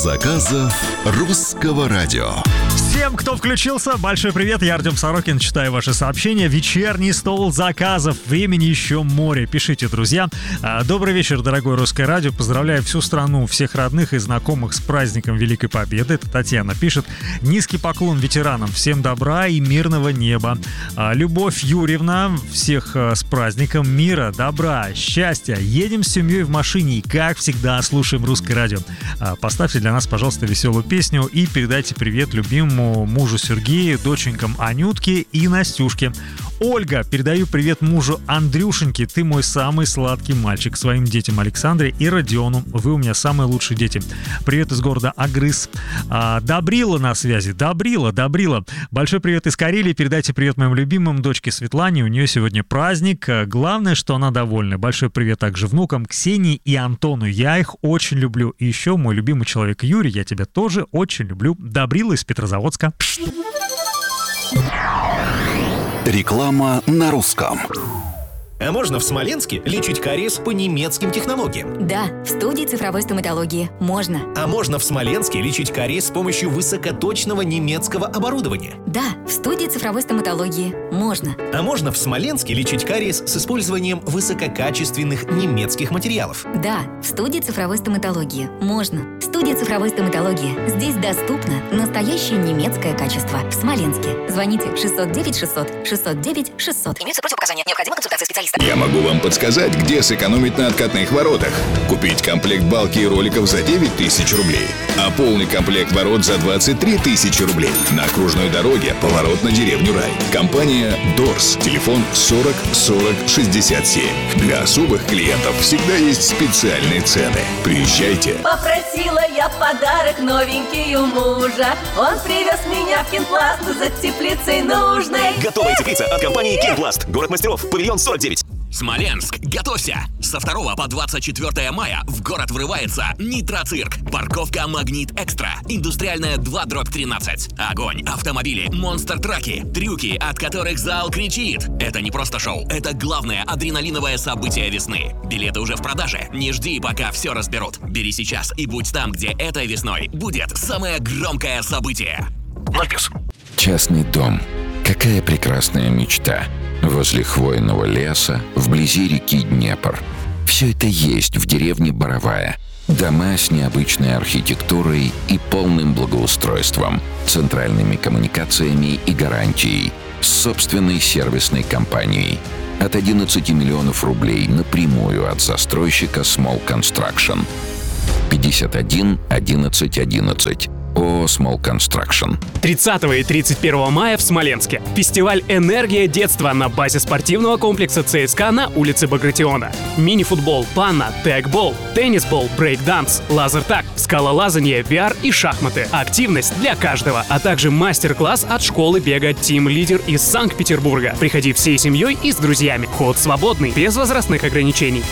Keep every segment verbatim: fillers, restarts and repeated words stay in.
Заказов русского радио. Всем, кто включился, большой привет, я Артем Сорокин, читаю ваши сообщения. Вечерний стол заказов, времени еще море. Пишите, друзья. Добрый вечер, дорогое русское радио. Поздравляю всю страну, всех родных и знакомых с праздником Великой Победы. Это Татьяна пишет. Низкий поклон ветеранам, всем добра и мирного неба. Любовь Юрьевна, всех с праздником, мира, добра, счастья. Едем с семьей в машине и, как всегда, слушаем русское радио. Поставьте для нас, пожалуйста, веселую песню и передайте привет любимому мужу Сергею, доченькам Анютке и Настюшке. Ольга, передаю привет мужу Андрюшеньке. Ты мой самый сладкий мальчик. Своим детям Александре и Родиону. Вы у меня самые лучшие дети. Привет из города Агрыз. А, Добрила на связи. Добрила, Добрила. Большой привет из Карелии. Передайте привет моим любимым дочке Светлане. У нее сегодня праздник. Главное, что она довольна. Большой привет также внукам Ксении и Антону. Я их очень люблю. И еще мой любимый человек Юрий. Я тебя тоже очень люблю. Добрила из Петрозаводска. Реклама на русском. А можно в Смоленске лечить кариес по немецким технологиям? Да, в студии цифровой стоматологии можно. А можно в Смоленске лечить кариес с помощью высокоточного немецкого оборудования? Да, в студии цифровой стоматологии можно. А можно в Смоленске лечить кариес с использованием высококачественных немецких материалов? Да, в студии цифровой стоматологии можно. Студия цифровой стоматологии. Здесь доступно настоящее немецкое качество. В Смоленске. Звоните шестьсот девять шестьсот шестьсот девять шестьсот. Имеются противопоказания. Необходима консультация специалиста. Я могу вам подсказать, где сэкономить на откатных воротах. Купить комплект балки и роликов за девять тысяч рублей, а полный комплект ворот за двадцать три тысячи рублей. На окружной дороге поворот на деревню Рай. Компания Дорс. Телефон сорок сорок шестьдесят семь. Для особых клиентов всегда есть специальные цены. Приезжайте. Попросила я подарок новенький у мужа. Он привез меня в Кинпласт за теплицей нужной. Готовая теплица от компании Кинпласт. Город мастеров. Павильон сорок девять. Смоленск, готовься! Со второго по двадцать четвёртое мая в город врывается Нитроцирк. Парковка Магнит Экстра. Индустриальная два дробь тринадцать. Огонь, автомобили, монстр-траки, трюки, от которых зал кричит. Это не просто шоу, это главное адреналиновое событие весны. Билеты уже в продаже. Не жди, пока все разберут. Бери сейчас и будь там, где этой весной будет самое громкое событие. Надпись. Частный дом. Какая прекрасная мечта. Возле хвойного леса, вблизи реки Днепр. Все это есть в деревне Боровая. Дома с необычной архитектурой и полным благоустройством, центральными коммуникациями и гарантией, с собственной сервисной компанией. От одиннадцати миллионов рублей напрямую от застройщика Small Construction. пятьдесят один одиннадцать одиннадцать. ООО Small Construction. тридцатого и тридцать первого мая в Смоленске. Фестиваль «Энергия детства» на базе спортивного комплекса ЦСКА на улице Багратиона. Мини-футбол, панна, тегбол, теннисбол, брейк-данс, лазертаг, скалолазание, ви ар и шахматы. Активность для каждого, а также мастер-класс от школы бега Team Leader из Санкт-Петербурга. Приходи всей семьей и с друзьями. Вход свободный, без возрастных ограничений.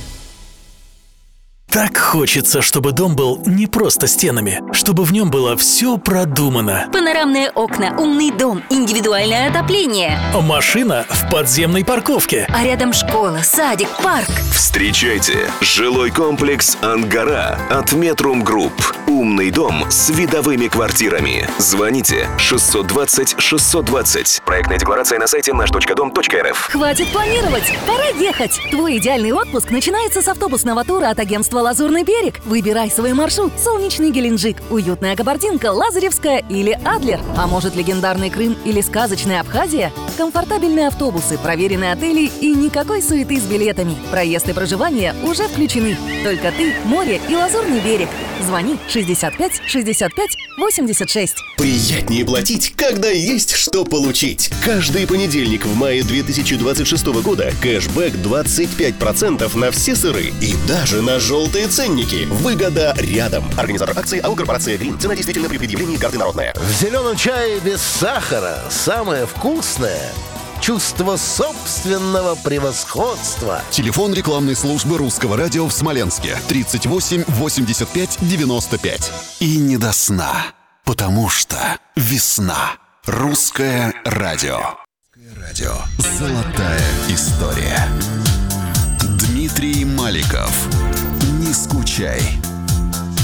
Так хочется, чтобы дом был не просто стенами, чтобы в нем было все продумано. Панорамные окна, умный дом, индивидуальное отопление. Машина в подземной парковке. А рядом школа, садик, парк. Встречайте жилой комплекс «Ангара» от Метрум Групп. Умный дом с видовыми квартирами. Звоните шестьсот двадцать шестьсот двадцать. Проектная декларация на сайте наш точка дом точка эр эф. Хватит планировать, пора ехать. Твой идеальный отпуск начинается с автобусного тура от агентства «Лазурный берег». Выбирай свой маршрут. Солнечный Геленджик, уютная Кабардинка, Лазаревская или Адлер. А может, легендарный Крым или сказочная Абхазия? Комфортабельные автобусы, проверенные отели и никакой суеты с билетами. Проезд и проживание уже включены. Только ты, море и Лазурный берег. Звони шестьдесят пять шестьдесят пять восемьдесят шесть. Приятнее платить, когда есть что получить. Каждый понедельник в мае две тысячи двадцать шестого года кэшбэк двадцать пять процентов на все сыры и даже на желтые ценники. Выгода рядом. Организатор акции АО «Корпорация Грин». Цена действительно при предъявлении карты народная. В зеленом чае без сахара самое вкусное — чувство собственного превосходства. Телефон рекламной службы русского радио в Смоленске. тридцать восемь восемьдесят пять девяносто пять. И не до сна, потому что весна. Русское радио. Радио. Золотая история. Дмитрий Маликов. Не скучай.